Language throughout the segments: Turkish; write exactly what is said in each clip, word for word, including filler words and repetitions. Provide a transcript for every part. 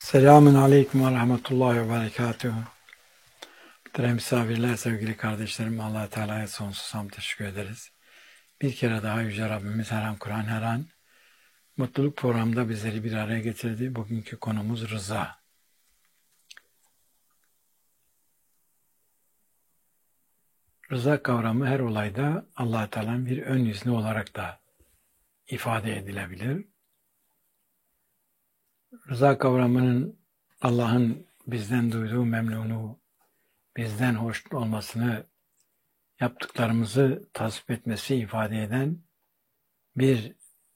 Selamun Aleyküm ve Rahmetullahi ve Berekatuhu. Muhterem misafirler, sevgili kardeşlerim, Allah-u Teala'ya sonsuz hamd teşekkür ederiz. Bir kere daha Yüce Rabbimiz her an Kur'an, her an mutluluk programında bizleri bir araya getirdi. Bugünkü konumuz rıza. Rıza kavramı her olayda Allah-u Teala'nın bir ön izni olarak da ifade edilebilir. Rıza kavramının Allah'ın bizden duyduğu memnunu, bizden hoş olmasını, yaptıklarımızı tasvip etmesi ifade eden bir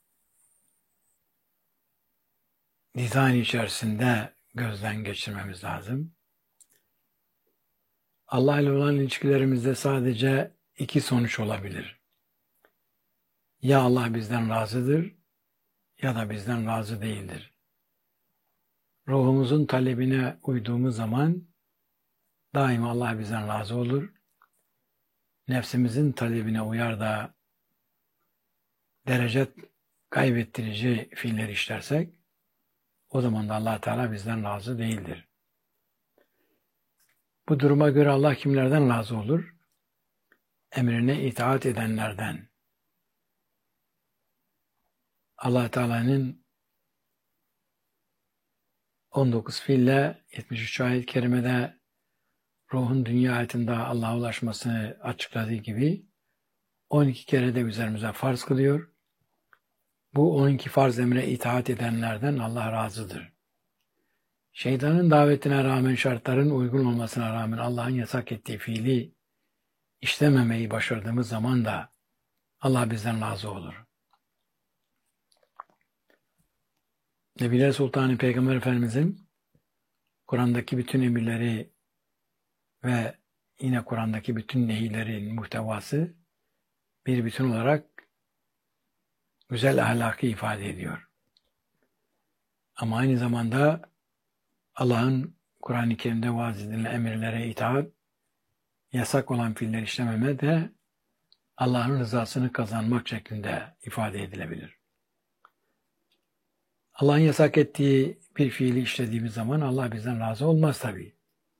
dizayn içerisinde gözden geçirmemiz lazım. Allah ile olan ilişkilerimizde sadece iki sonuç olabilir. Ya Allah bizden razıdır ya da bizden razı değildir. Ruhumuzun talebine uyduğumuz zaman daima Allah bizden razı olur. Nefsimizin talebine uyar da derece kaybettirici fiiller işlersek o zaman da Allah Teala bizden razı değildir. Bu duruma göre Allah kimlerden razı olur? Emrine itaat edenlerden. Allah Teala'nın on dokuz fiille yetmiş üç ayet-i kerimede ruhun dünya hayatında Allah'a ulaşmasını açıkladığı gibi on iki kere de üzerimize farz kılıyor. Bu on iki farz emre itaat edenlerden Allah razıdır. Şeytanın davetine rağmen, şartların uygun olmasına rağmen Allah'ın yasak ettiği fiili işlememeyi başardığımız zaman da Allah bizden razı olur. Nebiler Sultanı Peygamber Efendimizin Kur'an'daki bütün emirleri ve yine Kur'an'daki bütün nehirlerin muhtevası bir bütün olarak güzel ahlakı ifade ediyor. Ama aynı zamanda Allah'ın Kur'an-ı Kerim'de vaaz edilen emirlere itaat, yasak olan fiiller işlememe de Allah'ın rızasını kazanmak şeklinde ifade edilebilir. Allah'ın yasak ettiği bir fiili işlediğimiz zaman Allah bizden razı olmaz tabii.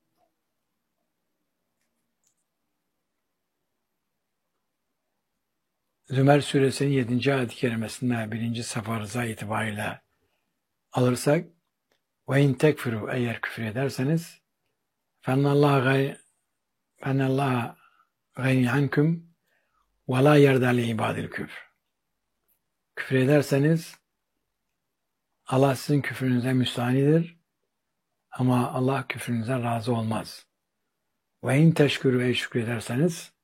Zümer suresinin yedinci ayet-i kerimesinde birinci safa rıza itibariyle alırsak ve in tekfiru, eğer küfür ederseniz fennallaha fennallaha gani ankum ve la yerda li ibadil küfr. Küfür ederseniz Allah sizin küfrünüze müstahanidir ama Allah küfrünüze razı olmaz. Ve in teşkürü, ve şükrederseniz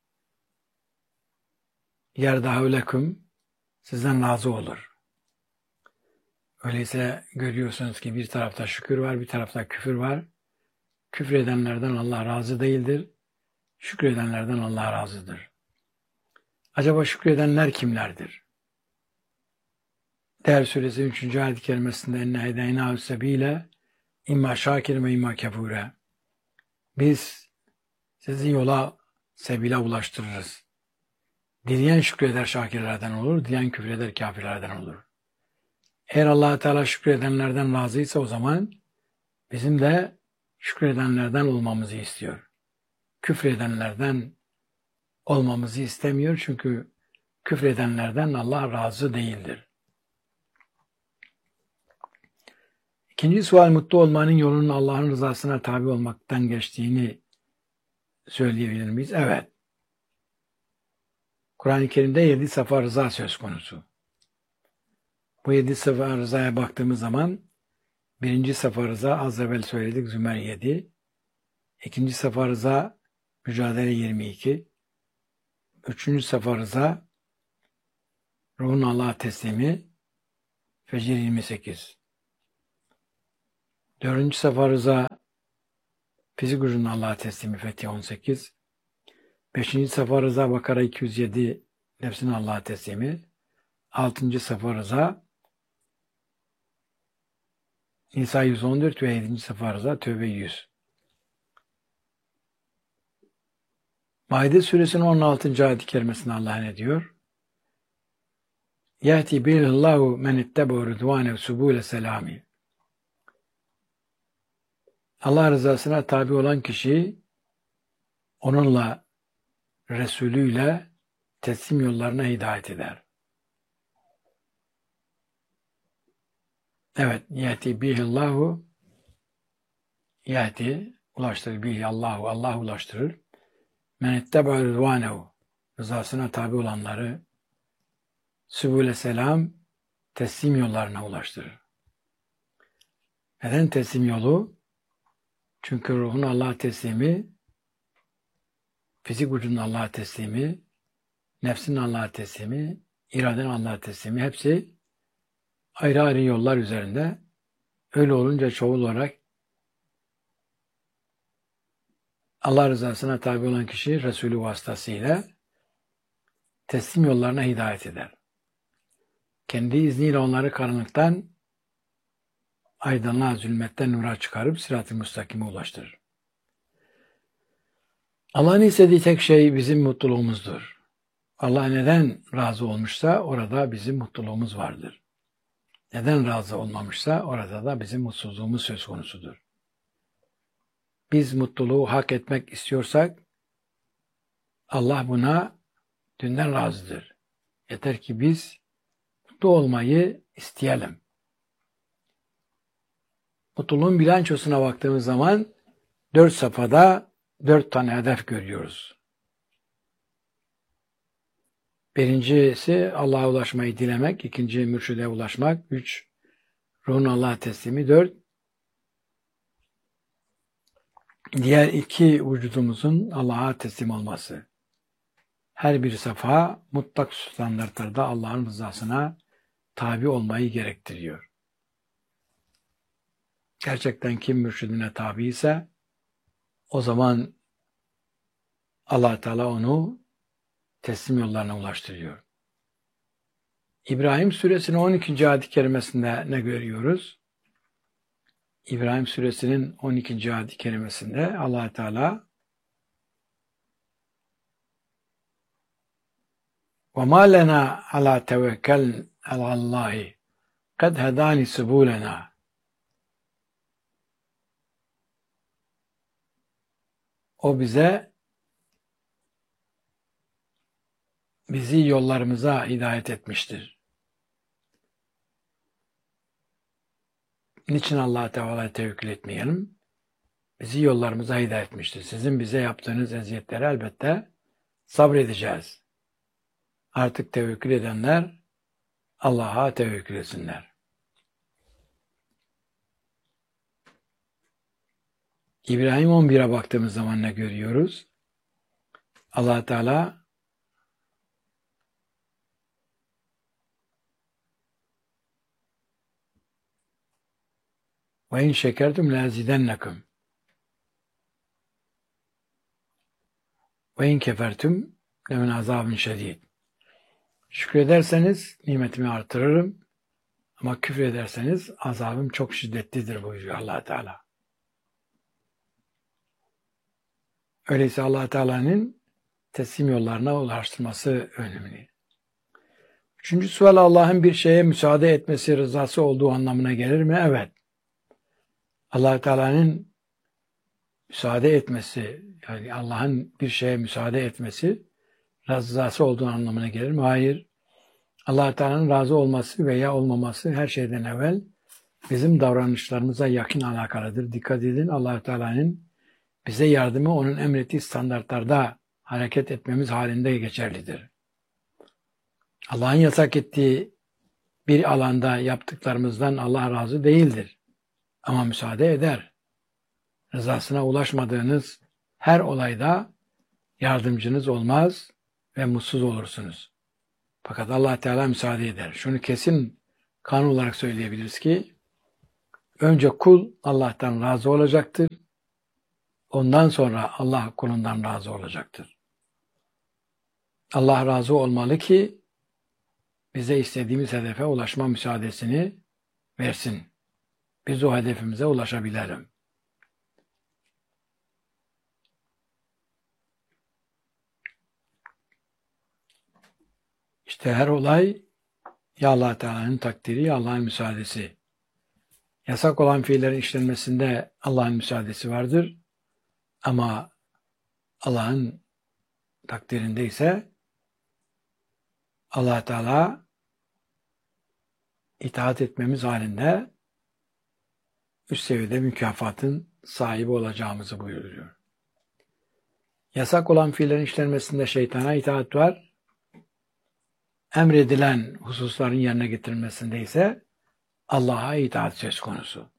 yerdahu lekum, sizden razı olur. Öyleyse görüyorsunuz ki bir tarafta şükür var, bir tarafta küfür var. Küfür edenlerden Allah razı değildir. Şükredenlerden Allah razıdır. Acaba şükredenler kimlerdir? Değer suresi üçüncü ayet-i kerimesinde enne hedeynahu sebile imma şakir ve imma kefure. Biz sizi yola, sebile ulaştırırız. Dileyen şükreder şakirlerden olur, dileyen küfreder kafirlerden olur. Eğer Allah Teala şükredenlerden razıysa o zaman bizim de şükredenlerden olmamızı istiyor. Küfredenlerden olmamızı istemiyor çünkü küfredenlerden Allah razı değildir. İkinci sual, mutlu olmanın yolunun Allah'ın rızasına tabi olmaktan geçtiğini söyleyebilir miyiz? Evet. Kur'an-ı Kerim'de yedi safa rıza söz konusu. Bu yedi safa rızaya baktığımız zaman birinci safa rıza az evvel söyledik, Zümer yedi. İkinci safa rıza Mücadele yirmi iki. Üçüncü safa rıza ruhun Allah'a teslimi Fecir yirmi sekiz. Dördüncü safa rıza fizik ucunun Allah'a teslimi Fetih on sekiz. Beşinci safa rıza Bakara iki yüz yedi, nefsinin Allah'a teslimi. Altıncı safa rıza Nisa yüz on dört ve yedinci safa rıza Tövbe yüz. Maide suresinin on altıncı ayet-i kerimesinde Allah ne diyor? Yahti bihillahu men ittebu rıdvanev subule selami. Allah rızasına tabi olan kişi onunla, Resulüyle teslim yollarına hidayet eder. Evet, yeti bihillahu yeti ulaştırır bihi Allahu Allah ulaştırır. Men itteba rızvanehu rızasına tabi olanları sübüle selam teslim yollarına ulaştırır. Neden teslim yolu? Çünkü ruhun Allah'a teslimi, fizik vücudun Allah'a teslimi, nefsin Allah'a teslimi, iraden Allah'a teslimi hepsi ayrı ayrı yollar üzerinde. Öyle olunca çoğul olarak Allah rızasına tabi olan kişi Resulü vasıtasıyla teslim yollarına hidayet eder. Kendi izniyle onları karanlıktan aydınlığa, zulmetten nura çıkarıp sırat-ı müstakime ulaştırır. Allah'ın istediği tek şey bizim mutluluğumuzdur. Allah neden razı olmuşsa orada bizim mutluluğumuz vardır. Neden razı olmamışsa orada da bizim mutsuzluğumuz söz konusudur. Biz mutluluğu hak etmek istiyorsak Allah buna dünden razıdır. Yeter ki biz mutlu olmayı isteyelim. Mutluluğun bilançosuna baktığımız zaman dört safhada dört tane hedef görüyoruz. Birincisi Allah'a ulaşmayı dilemek, ikinci mürşide ulaşmak, üç ruhun Allah'a teslimi, dört diğer iki vücudumuzun Allah'a teslim olması. Her bir safha mutlak standartlarda Allah'ın rızasına tabi olmayı gerektiriyor. Gerçekten kim mürşidine tabi ise o zaman Allah Teala onu teslim yollarına ulaştırıyor. İbrahim Suresinin on ikinci ayet-i kerimesinde ne görüyoruz? İbrahim Suresinin on ikinci ayet-i kerimesinde Allah Teala وَمَا لَنَا عَلَى تَوَكَّلْ عَلَى اللّٰهِ قَدْ هَدَانِ سُبُولَنَا O bize bizi yollarımıza hidayet etmiştir. Niçin Allah-u Teala'ya tevekkül etmeyelim? Bizi yollarımıza hidayet etmiştir. Sizin bize yaptığınız eziyetleri elbette sabredeceğiz. Artık tevekkül edenler Allah'a tevekkül etsinler. İbrahim on bire baktığımız zaman ne görüyoruz? Allah Teala ve in şekertum lazidennekum ve in kefertum lemin azabın şedid. Şükrederseniz nimetimi artırırım ama küfür ederseniz azabım çok şiddetlidir buyuruyor Allah Teala. Öyleyse Allah Teala'nın teslim yollarına ulaştırması önemli. Üçüncü sual Allah'ın bir şeye müsaade etmesi rızası olduğu anlamına gelir mi? Evet. Allah Teala'nın müsaade etmesi, yani Allah'ın bir şeye müsaade etmesi rızası olduğu anlamına gelir mi? Hayır. Allah Teala'nın razı olması veya olmaması her şeyden evvel bizim davranışlarımıza yakın alakalıdır. Dikkat edin, Allah Teala'nın bize yardımı onun emrettiği standartlarda hareket etmemiz halinde geçerlidir. Allah'ın yasak ettiği bir alanda yaptıklarımızdan Allah razı değildir. Ama müsaade eder. Rızasına ulaşmadığınız her olayda yardımcınız olmaz ve mutsuz olursunuz. Fakat Allah Teala müsaade eder. Şunu kesin kanun olarak söyleyebiliriz ki önce kul Allah'tan razı olacaktır. Ondan sonra Allah kulundan razı olacaktır. Allah razı olmalı ki bize istediğimiz hedefe ulaşma müsaadesini versin. Biz o hedefimize ulaşabilelim. İşte her olay ya Allah Teala'nın takdiri ya Allah'ın müsaadesi. Yasak olan fiillerin işlenmesinde Allah'ın müsaadesi vardır. Ama Allah'ın takdirinde ise Allah Teala itaat etmemiz halinde üst seviyede mükafatın sahibi olacağımızı buyuruyor. Yasak olan fiillerin işlenmesinde şeytana itaat var. Emredilen hususların yerine getirilmesinde ise Allah'a itaat söz konusu.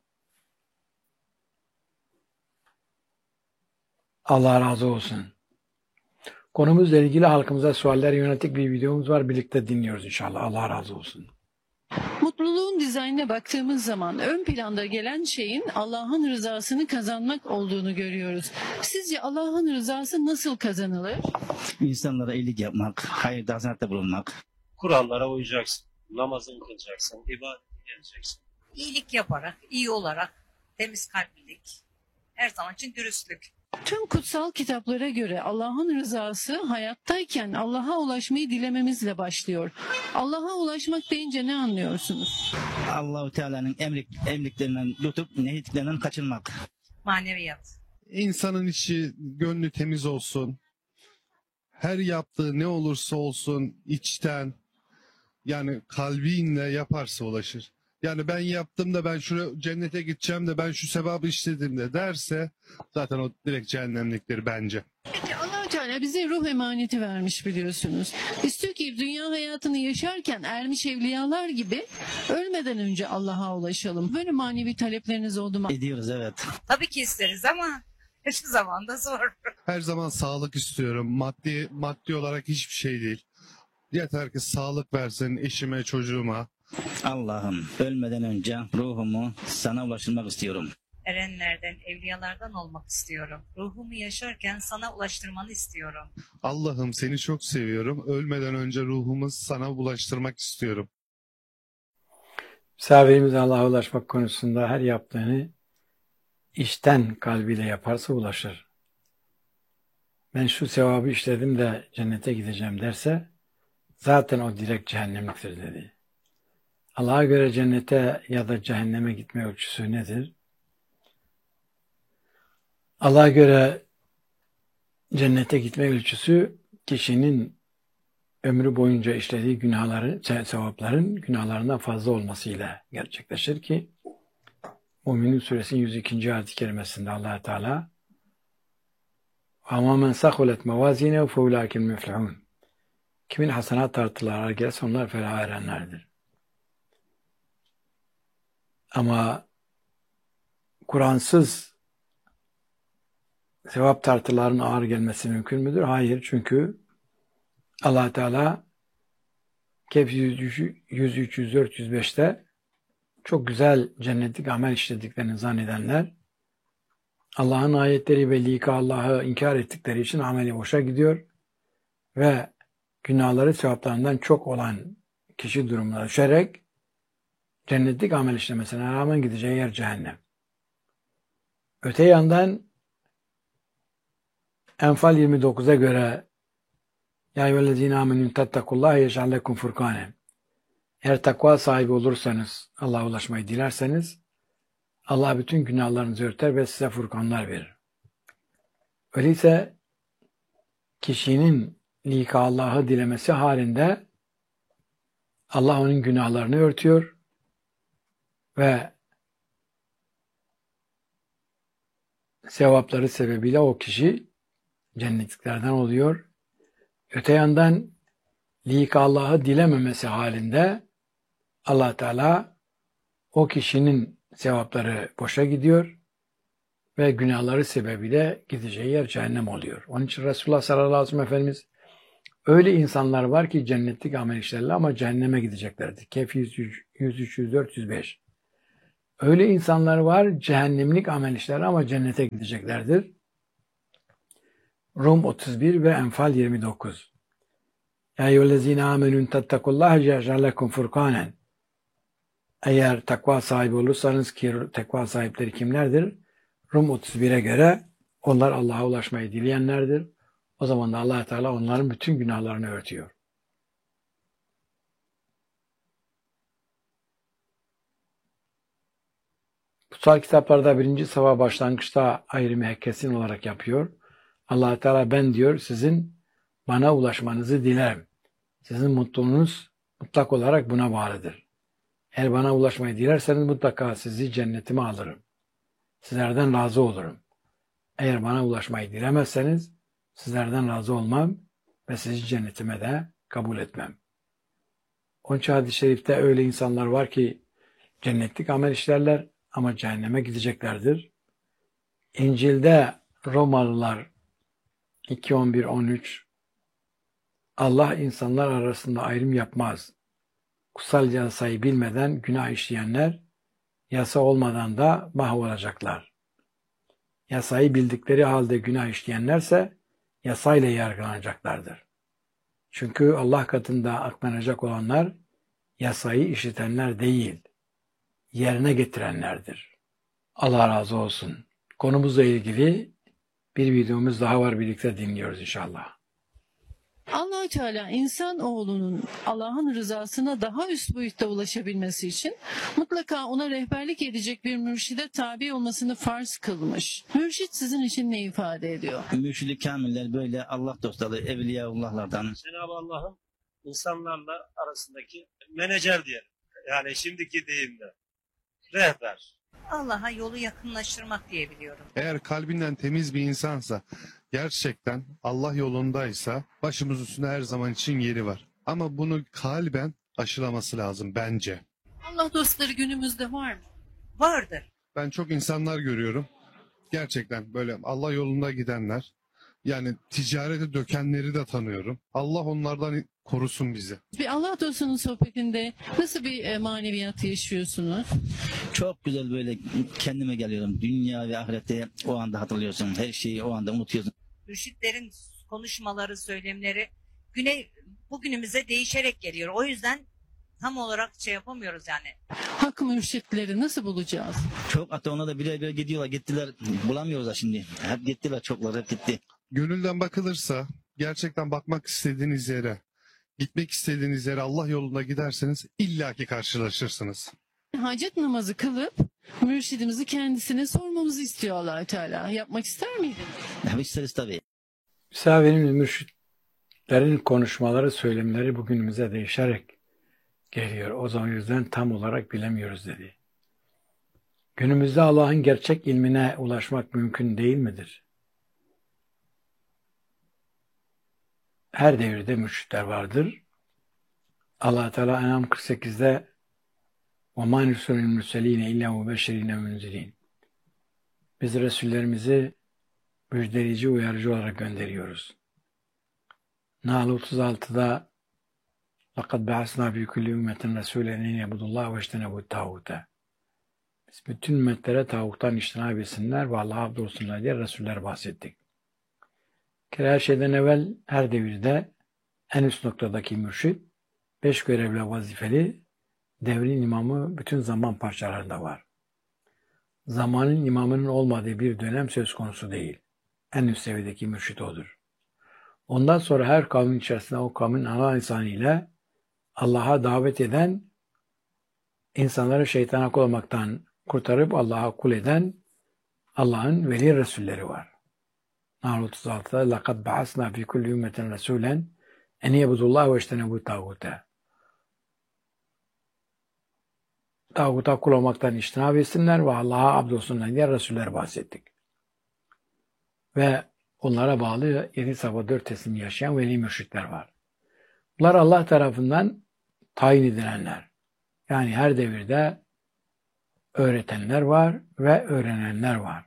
Allah razı olsun. Konumuzla ilgili halkımıza sualler yönelik bir videomuz var. Birlikte dinliyoruz inşallah. Allah razı olsun. Mutluluğun dizaynına baktığımız zaman ön planda gelen şeyin Allah'ın rızasını kazanmak olduğunu görüyoruz. Sizce Allah'ın rızası nasıl kazanılır? İnsanlara iyilik yapmak, hayırda hasenatta bulunmak. Kurallara uyacaksın, namazını kılacaksın, ibadete geleceksin. İyilik yaparak, iyi olarak, temiz kalplilik, her zaman için dürüstlük. Tüm kutsal kitaplara göre Allah'ın rızası hayattayken Allah'a ulaşmayı dilememizle başlıyor. Allah'a ulaşmak deyince ne anlıyorsunuz? Allahu Teala'nın emrik, emriklerinden tutup nehirliklerinden kaçınmak. Maneviyat. İnsanın içi, gönlü temiz olsun. Her yaptığı ne olursa olsun içten, yani kalbinle yaparsa ulaşır. Yani ben yaptım da ben şuraya cennete gideceğim de ben şu sevabı işledim de derse zaten o direkt cehennemliktir bence. Peki Allah-u Teala bize ruh emaneti vermiş biliyorsunuz. İstiyor ki dünya hayatını yaşarken ermiş evliyalar gibi ölmeden önce Allah'a ulaşalım. Böyle manevi talepleriniz oldu mu? Ediyoruz evet. Tabii ki isteriz ama şu zamanda zor. Her zaman sağlık istiyorum. Maddi maddi olarak hiçbir şey değil. Yeter ki sağlık versin eşime, çocuğuma. Allah'ım ölmeden önce ruhumu sana ulaştırmak istiyorum. Erenlerden, evliyalardan olmak istiyorum. Ruhumu yaşarken sana ulaştırmanı istiyorum. Allah'ım seni çok seviyorum. Ölmeden önce ruhumu sana ulaştırmak istiyorum. Misafirimiz Allah'a ulaşmak konusunda her yaptığını içten kalbiyle yaparsa ulaşır. Ben şu sevabı işledim de cennete gideceğim derse zaten o direkt cehennemliktir dedi. Allah'a göre cennete ya da cehenneme gitme ölçüsü nedir? Allah'a göre cennete gitme ölçüsü kişinin ömrü boyunca işlediği günahların, sevapların günahlarından fazla olmasıyla gerçekleşir ki Mü'minun suresinin yüz ikinci ayet-i kerimesinde Allah Teala "Ama men sakulet mevazinehu fe ulaika'l muflihun." Kimin hasenat tartıları ağır gelirse onlar felaha erenlerdir. Ama Kur'ansız sevap tartılarının ağır gelmesi mümkün müdür? Hayır. Çünkü Allah Teala Kehf yüz üç, yüz dört, yüz beşte çok güzel cennetlik amel işlediklerini zannedenler Allah'ın ayetleri ve lika Allah'ı inkar ettikleri için ameli boşa gidiyor ve günahları sevaplarından çok olan kişi durumuna düşerek cennetlik amel işlemesine rağmen gideceği yer cehennem. Öte yandan Enfal yirmi dokuza göre Ya eyyühellezine amenü tettekullaha yec'al lekum furkanen. Eğer takva sahibi olursanız, Allah'a ulaşmayı dilerseniz Allah bütün günahlarınızı örter ve size furkanlar verir. Öyleyse kişinin lika Allah'ı dilemesi halinde Allah onun günahlarını örtüyor ve sevapları sebebiyle o kişi cennetliklerden oluyor. Öte yandan lika Allah'ı dilememesi halinde Allah Teala o kişinin sevapları boşa gidiyor ve günahları sebebiyle gideceği yer cehennem oluyor. Onun için Resulullah sallallahu aleyhi ve sellem Efendimiz öyle insanlar var ki cennetlik amel işlerler ama cehenneme gideceklerdir. Kehf yüz üç, yüz dört, yüz beş. Öyle insanlar var cehennemlik amel işlerler ama cennete gideceklerdir. Rum otuz bir ve Enfal yirmi dokuz. Ya eyyühellezine amenün tettekullaha yec'al lekum furkanen. Eğer takva sahibi olursanız ki takva sahipleri kimlerdir? Rum otuz bire göre onlar Allah'a ulaşmayı dileyenlerdir. O zaman da Allah Teala onların bütün günahlarını örtüyor. Kutsal kitaplarda birinci safa başlangıçta ayrımı kesin olarak yapıyor. Allah Teala ben diyor sizin bana ulaşmanızı dilerim. Sizin mutluluğunuz mutlak olarak buna bağlıdır. Eğer bana ulaşmayı dilerseniz mutlaka sizi cennetime alırım. Sizlerden razı olurum. Eğer bana ulaşmayı dilemezseniz sizlerden razı olmam ve sizi cennetime de kabul etmem. Onun için hadis-i şerifte öyle insanlar var ki cennetlik amel işlerler ama cehenneme gideceklerdir. İncil'de Romalılar iki on bir on üç Allah insanlar arasında ayrım yapmaz. Kutsal yasayı bilmeden günah işleyenler yasa olmadan da mahvolacaklar. Yasayı bildikleri halde günah işleyenlerse yasayla yargılanacaklardır. Çünkü Allah katında aklanacak olanlar yasayı işitenler değil, yerine getirenlerdir. Allah razı olsun. Konumuzla ilgili bir videomuz daha var, birlikte dinliyoruz inşallah. Allah-u Teala insanoğlunun Allah'ın rızasına daha üst boyutta ulaşabilmesi için mutlaka ona rehberlik edecek bir mürşide tabi olmasını farz kılmış. Mürşit sizin için ne ifade ediyor? Mürşid-i kamiller böyle Allah dostları, evliyaullahlardan. Cenab-ı Allah'ın insanlarla arasındaki menajer diyelim. Yani şimdiki deyimle rehber. Allah'a yolu yakınlaştırmak diye biliyorum. Eğer kalbinden temiz bir insansa, gerçekten Allah yolundaysa başımız üstünde her zaman için yeri var. Ama bunu kalben aşılaması lazım bence. Allah dostları günümüzde var mı? Vardır. Ben çok insanlar görüyorum. Gerçekten böyle Allah yolunda gidenler. Yani ticarete dökenleri de tanıyorum. Allah onlardan korusun bizi. Bir Allah dostunun sohbetinde nasıl bir e, maneviyat yaşıyorsunuz? Çok güzel böyle kendime geliyorum. Dünya ve ahireti o anda hatırlıyorsun. Her şeyi o anda unutuyorsun. Mürşitlerin konuşmaları, söylemleri güne bugünümüze değişerek geliyor. O yüzden tam olarak şey yapamıyoruz yani. Hak mürşitleri nasıl bulacağız? Çok hatta ona da birer birer gidiyorlar. Gittiler. Bulamıyoruz da şimdi. Hep gittiler, çoklar hep gitti. Gönülden bakılırsa, gerçekten bakmak istediğiniz yere, gitmek istediğiniz yere Allah yolunda giderseniz illaki karşılaşırsınız. Hacet namazı kılıp mürşidimizi kendisine sormamızı istiyor Allah-u Teala. Yapmak ister miydiniz? Ya isteriz tabii. Misafirimiz mürşitlerin konuşmaları, söylemleri bugünümüze değişerek geliyor. O zaman yüzden tam olarak bilemiyoruz dedi. Günümüzde Allah'ın gerçek ilmine ulaşmak mümkün değil midir? Her devirde mürşitler vardır. Allah Teala En'am kırk sekizde وَمَا نُرْسِلُ الْمُرْسَلِينَ اِلَّا مُبَشِّرِينَ وَمُنْذِرِينَ Biz Resullerimizi müjdeleyici, uyarıcı olarak gönderiyoruz. Nahl otuz altıda لَقَدْ بَعَثْنَا فِي كُلِّ اُمَّةٍ رَسُولًا اَنْ يَعْبُدُوا اللّٰهَ وَاجْتَنِبُوا الطَّاغُوتَ Biz bütün ümmetlere tağuttan iştinab etsinler ve Allah'a abd olsunlar diye Resuller bahsettik. Kere her şeyden evvel her devirde en üst noktadaki mürşit, beş görevli vazifeli, devrin imamı bütün zaman parçalarında var. Zamanın imamının olmadığı bir dönem söz konusu değil. En üst seviyedeki mürşit odur. Ondan sonra her kavmin içerisinde o kavmin ana lisanıyla Allah'a davet eden, insanları şeytana kul olmaktan kurtarıp Allah'a kul eden Allah'ın veli Resulleri var. Nahl otuz altıda لَقَدْ بَعَثْنَا فِي كُلِّ اُمَّةٍ رَسُولًا اَنْ يَعْبُدُوا اللّٰهَ وَاجْتَنِبُوا الطَّاغُوتَ Tağuta kul olmaktan iştinab etsinler ve Allah'a abd olsunlar diye Resuller bahsettik. Ve onlara bağlı yedi safa dört teslim yaşayan veli mürşitler var. Bunlar Allah tarafından tayin edilenler. Yani her devirde öğretenler var ve öğrenenler var.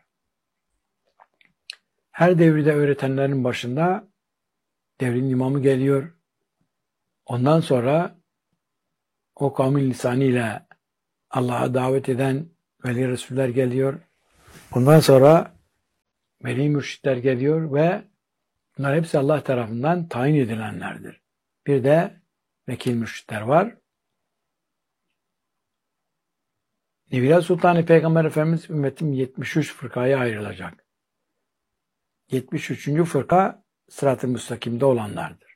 Her devirde öğretenlerin başında devrin imamı geliyor. Ondan sonra o kavmin lisanıyla Allah'a davet eden veli Resuller geliyor. Ondan sonra veli mürşitler geliyor ve bunlar hepsi Allah tarafından tayin edilenlerdir. Bir de vekil mürşitler var. Nevila Sultanı Peygamber Efendimiz ümmetim yetmiş üç fırkaya ayrılacak. yetmiş üçüncü fırka sırat-ı müstakimde olanlardır.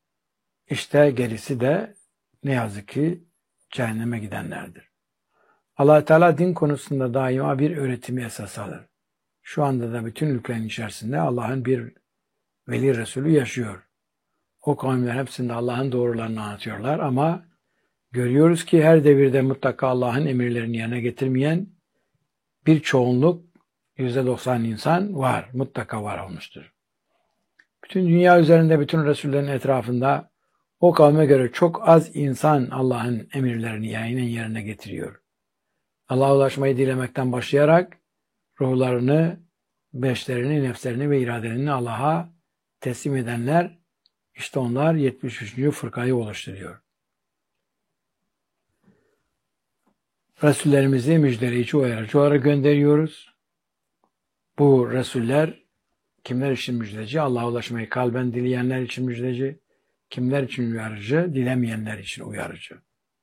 İşte gerisi de ne yazık ki cehenneme gidenlerdir. Allah Teala din konusunda daima bir öğretimi esas alır. Şu anda da bütün ülkelerin içerisinde Allah'ın bir veli Resulü yaşıyor. O kavimler hepsinde Allah'ın doğrularını anlatıyorlar ama görüyoruz ki her devirde mutlaka Allah'ın emirlerini yerine getirmeyen bir çoğunluk, yüzde doksan insan var, mutlaka var olmuştur. Bütün dünya üzerinde, bütün Resullerin etrafında o kavme göre çok az insan Allah'ın emirlerini yayının yerine getiriyor. Allah'a ulaşmayı dilemekten başlayarak ruhlarını, beşlerini, nefslerini ve iradelerini Allah'a teslim edenler, işte onlar yetmiş üçüncü fırkayı oluşturuyor. Resullerimizi müjdeleyici, uyarıcı olarak gönderiyoruz. Bu Resuller kimler için müjdeci? Allah'a ulaşmayı kalben dileyenler için müjdeci. Kimler için uyarıcı? Dilemeyenler için uyarıcı.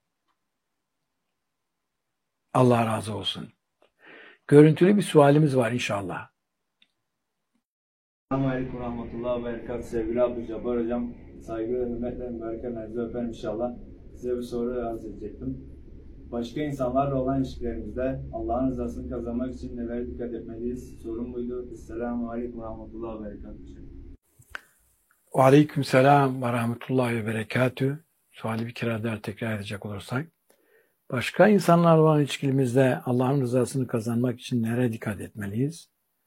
Allah razı olsun. Görüntülü bir sualimiz var inşallah. Selamünaleyküm ve rahmetullahi ve berekatuhu. Sevgili Abdülcabbar Hocam, saygı ve hürmetle mübareklerinizi öperim inşallah. Size bir soru arz edecektim. Başka insanlarla olan ilişkilerimizde Allah'ın rızasını kazanmak için nelere dikkat etmeliyiz? Sorum buydu. Selamünaleyküm ve rahmetullahi ve berekatuhu. Aleyküm selam ve rahmetullahi ve berekatüh. Suali bir kere daha tekrar edecek olursak. Başka insanlarla olan ilişkimizde Allah'ın rızasını kazanmak için nereye dikkat etmeliyiz?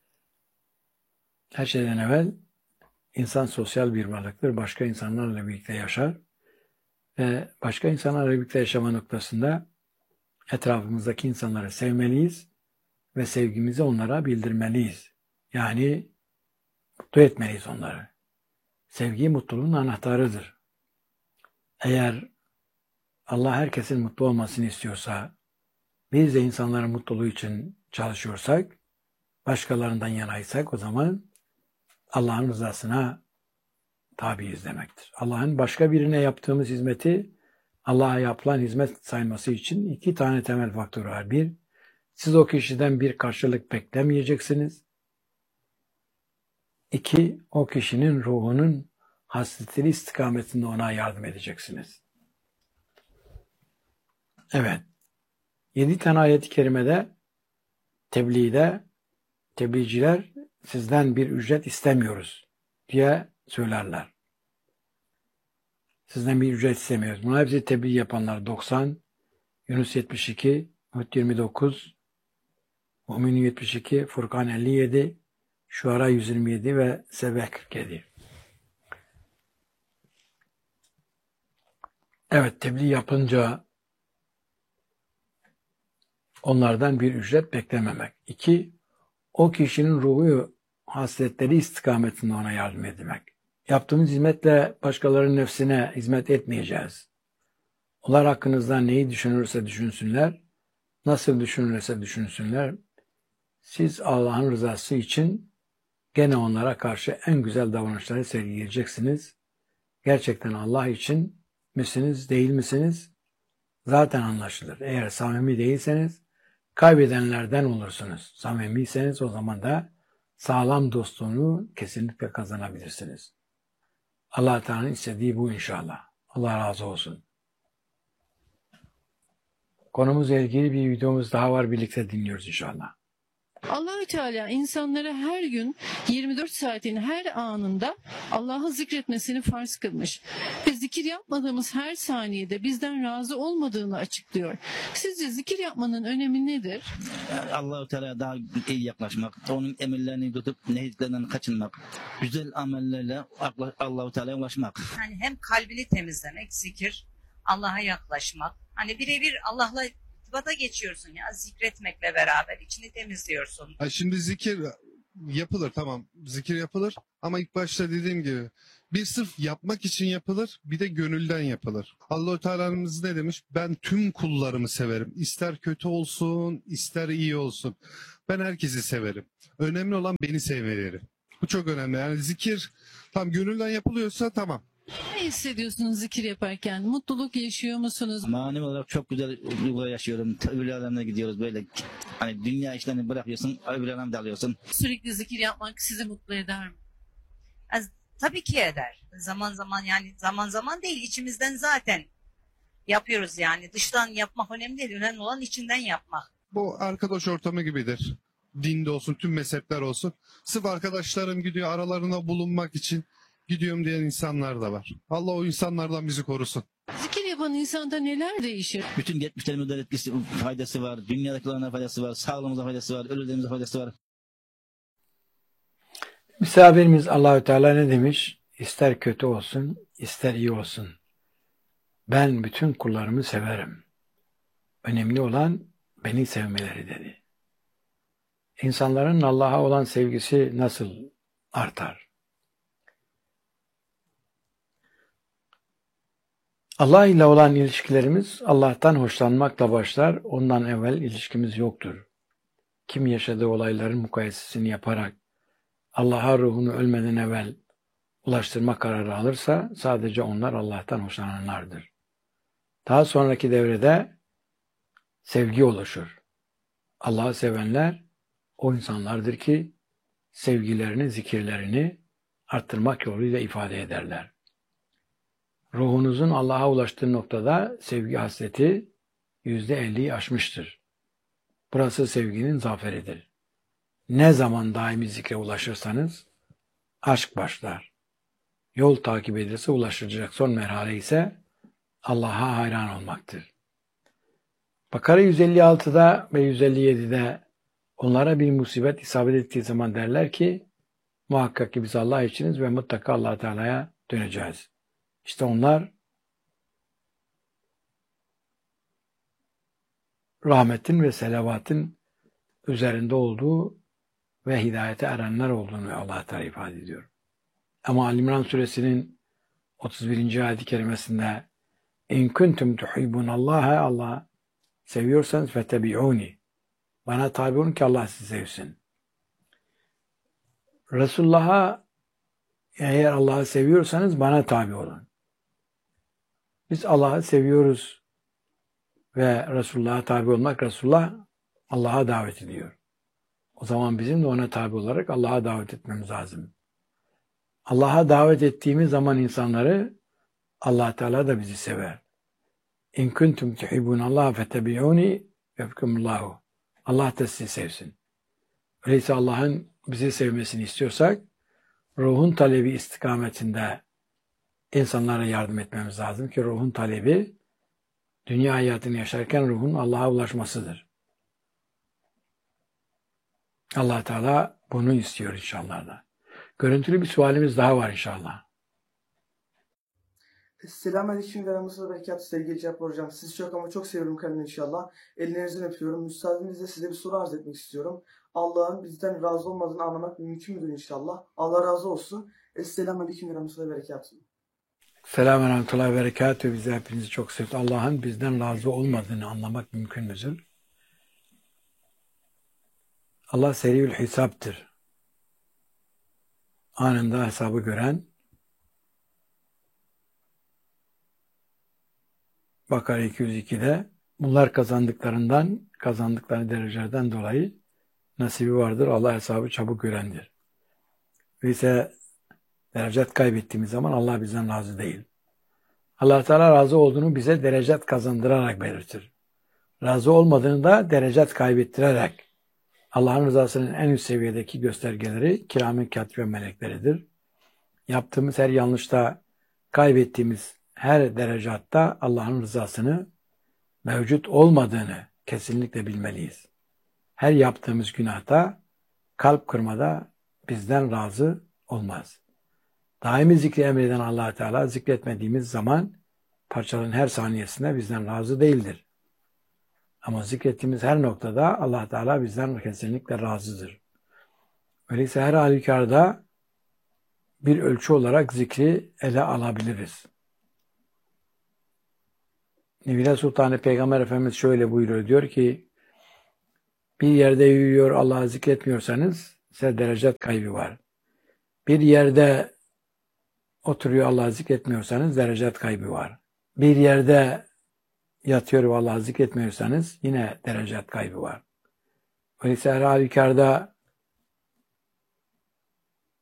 Her şeyden evvel insan sosyal bir varlıktır. Başka insanlarla birlikte yaşar. Ve başka insanlarla birlikte yaşama noktasında etrafımızdaki insanları sevmeliyiz ve sevgimizi onlara bildirmeliyiz. Yani mutlu etmeliyiz onları. Sevgi mutluluğun anahtarıdır. Eğer Allah herkesin mutlu olmasını istiyorsa, biz de insanların mutluluğu için çalışıyorsak, başkalarından yanaysak o zaman Allah'ın rızasına tabiiz demektir. Allah'ın başka birine yaptığımız hizmeti Allah'a yapılan hizmet sayılması için iki tane temel faktör var. Bir, siz o kişiden bir karşılık beklemeyeceksiniz. İki, o kişinin ruhunun hasretli istikametinde ona yardım edeceksiniz. Evet. Yedi tane ayet-i kerimede tebliğde tebliğciler sizden bir ücret istemiyoruz diye söylerler. Sizden bir ücret istemiyoruz. Bunlar hepsi tebliğ yapanlar. doksan, Yunus yetmiş iki, Hud yirmi dokuz, Mü'min yetmiş iki, Furkan elli yedi, Şuara yüz yirmi yedi ve Sebe kırk yedi. Evet, tebliğ yapınca onlardan bir ücret beklememek. İki, o kişinin ruhu hasletleri istikametinde ona yardım etmek. Yaptığımız hizmetle başkalarının nefsine hizmet etmeyeceğiz. Onlar hakkınızda neyi düşünürse düşünsünler, nasıl düşünürse düşünsünler. Siz Allah'ın rızası için gene onlara karşı en güzel davranışları sergileyeceksiniz. Gerçekten Allah için misiniz, değil misiniz? Zaten anlaşılır. Eğer samimi değilseniz kaybedenlerden olursunuz. Samimiyseniz o zaman da sağlam dostluğunu kesinlikle kazanabilirsiniz. Allah Teala'nın istediği bu inşallah. Allah razı olsun. Konumuzla ilgili bir videomuz daha var. Birlikte dinliyoruz inşallah. Allahü Teala insanlara her gün yirmi dört saatin her anında Allah'ı zikretmesini farz kılmış. Ve zikir yapmadığımız her saniyede bizden razı olmadığını açıklıyor. Sizce zikir yapmanın önemi nedir? Allah-u Teala'ya daha iyi yaklaşmak, onun emirlerini tutup nehitlerinden kaçınmak, güzel amellerle Allah-u Teala'ya ulaşmak. Yani hem kalbini temizlemek, zikir, Allah'a yaklaşmak. Hani birebir Allah'la irtibata geçiyorsun ya, zikretmekle beraber içini temizliyorsun. Ha, şimdi zikir yapılır, tamam, zikir yapılır ama ilk başta dediğim gibi bir sırf yapmak için yapılır, bir de gönülden yapılır. Allah-u Teala'mız ne demiş? Ben tüm kullarımı severim. İster kötü olsun, ister iyi olsun. Ben herkesi severim. Önemli olan beni sevmeleri. Bu çok önemli. Yani zikir tam gönülden yapılıyorsa tamam. Ne hissediyorsunuz zikir yaparken? Mutluluk yaşıyor musunuz? Manevi olarak çok güzel duygular yaşıyorum. Öbür alemine gidiyoruz böyle. Hani dünya işlerini bırakıyorsun, öbür alemde alıyorsun. Sürekli zikir yapmak sizi mutlu eder mi? Yani, tabii ki eder. Zaman zaman, yani zaman zaman değil, içimizden zaten yapıyoruz yani. Dıştan yapmak önemli değil. Önemli olan içinden yapmak. Bu arkadaş ortamı gibidir. Dinde olsun, tüm mezhepler olsun. Sırf arkadaşlarım gidiyor aralarında bulunmak için gidiyorum diyen insanlar da var. Allah o insanlardan bizi korusun. Zikir yapan insanda neler değişir? Bütün geçmişlerimizde etkisi, faydası var. Dünyadakilerine faydası var. Sağlığımıza faydası var. Ölülerimize faydası var. Misafirimiz Allahü Teala ne demiş? İster kötü olsun, ister iyi olsun. Ben bütün kullarımı severim. Önemli olan beni sevmeleri dedi. İnsanların Allah'a olan sevgisi nasıl artar? Allah ile olan ilişkilerimiz Allah'tan hoşlanmakla başlar. Ondan evvel ilişkimiz yoktur. Kim yaşadığı olayların mukayesesini yaparak Allah'a ruhunu ölmeden evvel ulaştırma kararı alırsa sadece onlar Allah'tan hoşlananlardır. Daha sonraki devrede sevgi oluşur. Allah'ı sevenler o insanlardır ki sevgilerini, zikirlerini arttırmak yoluyla ifade ederler. Ruhunuzun Allah'a ulaştığı noktada sevgi hasreti yüzde elliyi aşmıştır. Burası sevginin zaferidir. Ne zaman daimi zikre ulaşırsanız aşk başlar. Yol takip edilirse ulaşılacak son merhale ise Allah'a hayran olmaktır. Bakara yüz elli altıda ve yüz elli yedide onlara bir musibet isabet ettiği zaman derler ki muhakkak ki biz Allah içiniz ve mutlaka Allah Teala'ya döneceğiz. İşte onlar rahmetin ve selavatın üzerinde olduğu ve hidayete erenler olduğunu Allah Teala ifade ediyor. Ama Ali İmran suresinin otuz birinci ayet-i kerimesinde İn kuntum tuhibbunallaha Allah seviyorsanız fetebi'uni. Bana tabi olun ki Allah sizi sevsin. Resulullah'a eğer Allah'ı seviyorsanız bana tabi olun. Biz Allah'ı seviyoruz ve Resulullah'a tabi olmak, Resulullah Allah'a davet ediyor. O zaman bizim de ona tabi olarak Allah'a davet etmemiz lazım. Allah'a davet ettiğimiz zaman insanları Allah Teala da bizi sever. İn kuntum tuhibbunallaha fetebi'uni yehbibkumullahu. Allah da sizi sevsin. Öyleyse Allah'ın bizi sevmesini istiyorsak ruhun talebi istikametinde insanlara yardım etmemiz lazım ki ruhun talebi dünya hayatını yaşarken ruhun Allah'a ulaşmasıdır. Allah Teala bunu istiyor inşallah da. Görüntülü bir sualimiz daha var inşallah. Selamünaleyküm ve rahmetullahi ve berekatuhu sevgili Cabbar Hocam. Sizi çok ama çok seviyorum kendimi inşallah. Ellerinizden öpüyorum. Müsaadenizle size bir soru arz etmek istiyorum. Allah'ın bizden razı olmadığını anlamak mümkün müdür inşallah? Allah razı olsun. Selamünaleyküm ve rahmetullahi ve berekatuhu. Selamun Rahmetullahi ve Berekatuhu. Bize hepinizi çok seviyoruz. Allah'ın bizden razı olmadığını anlamak mümkün müdür? Allah seriül hesaptır. Anında hesabı gören, Bakara iki yüz ikide bunlar kazandıklarından, kazandıkları derecelerden dolayı nasibi vardır. Allah hesabı çabuk görendir. Öyleyse derecet kaybettiğimiz zaman Allah bizden razı değil. Allah Teala razı olduğunu bize derecet kazandırarak belirtir. Razı olmadığını da derecet kaybettirerek. Allah'ın rızasının en üst seviyedeki göstergeleri kiram-ı kâtibe melekleridir. Yaptığımız her yanlışta, kaybettiğimiz her derecatta Allah'ın rızasını mevcut olmadığını kesinlikle bilmeliyiz. Her yaptığımız günahta, kalp kırmada bizden razı olmaz. Daimi zikri emreden Allah Teala zikretmediğimiz zaman parçaların her saniyesinde bizden razı değildir. Ama zikrettiğimiz her noktada Allah Teala bizden kesinlikle razıdır. Öyleyse her halükarda bir ölçü olarak zikri ele alabiliriz. Nevile Sultanı Peygamber Efendimiz şöyle buyuruyor, diyor ki bir yerde yürüyor Allah'ı zikretmiyorsanız size derecet kaybı var. Bir yerde oturuyor Allah'ı zikretmiyorsanız derecet kaybı var. Bir yerde yatıyor ve Allah'ı zikretmiyorsanız yine derecet kaybı var. Öyleyse her halükarda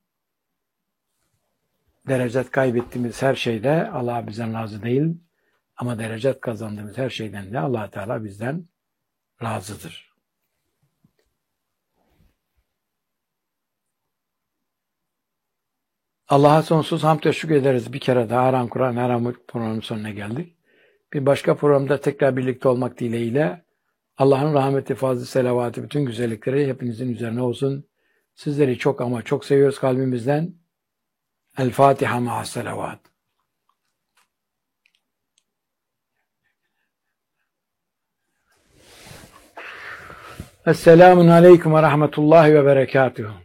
derecet kaybettiğimiz her şeyde Allah bizden razı değil. Ama derecet kazandığımız her şeyden de Allah Teala bizden razıdır. Allah'a sonsuz hamd ve şükür ederiz. Bir kere daha Aram Kur'an Aram programının sonuna geldik. Bir başka programda tekrar birlikte olmak dileğiyle Allah'ın rahmeti, fazlı, selavatı, bütün güzellikleri hepinizin üzerine olsun. Sizleri çok ama çok seviyoruz kalbimizden. El Fatiha ma'as selavat. Esselamun aleyküm ve rahmetullahi ve berekatuhu.